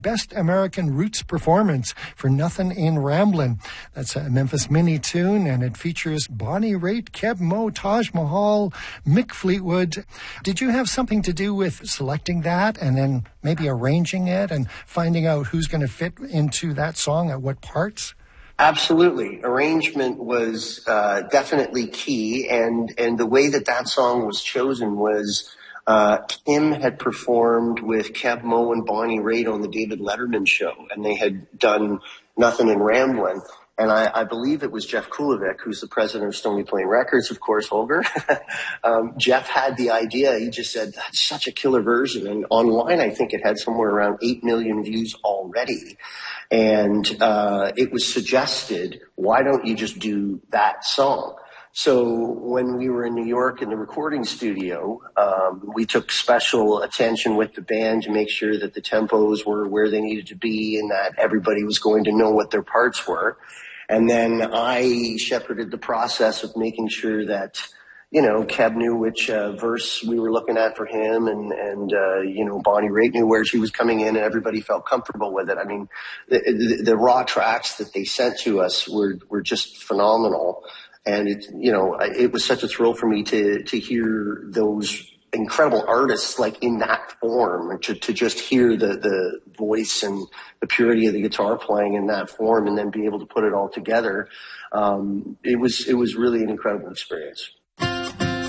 Best American Roots Performance for Nothing in Ramblin'. That's a Memphis Mini tune, and it features Bonnie Raitt, Keb' Mo', Taj Mahal, Mick Fleetwood. Did you have something to do with selecting that and then maybe arranging it and finding out who's going to fit into that song at what parts? Absolutely. Arrangement was definitely key, and the way that song was chosen was Kim had performed with Keb' Mo' and Bonnie Raitt on the David Letterman show, and they had done Nothing in Ramblin'. And I believe it was Jeff Kulovic, who's the president of Stony Plain Records, of course, Holger. Jeff had the idea. He just said, that's such a killer version. And online, I think it had somewhere around 8 million views already. And it was suggested, why don't you just do that song? So when we were in New York in the recording studio, we took special attention with the band to make sure that the tempos were where they needed to be and that everybody was going to know what their parts were. And then I shepherded the process of making sure that, Keb knew which verse we were looking at for him, and Bonnie Raitt knew where she was coming in, and everybody felt comfortable with it. I mean, the raw tracks that they sent to us were just phenomenal. And it was such a thrill for me to hear those incredible artists like in that form, to just hear the voice and the purity of the guitar playing in that form, and then be able to put it all together. It was really an incredible experience.